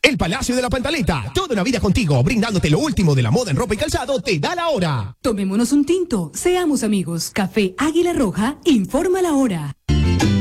El Palacio de la Pantaleta, toda una vida contigo, brindándote lo último de la moda en ropa y calzado, te da la hora. Tomémonos un tinto, seamos amigos. Café Águila Roja, informa la hora.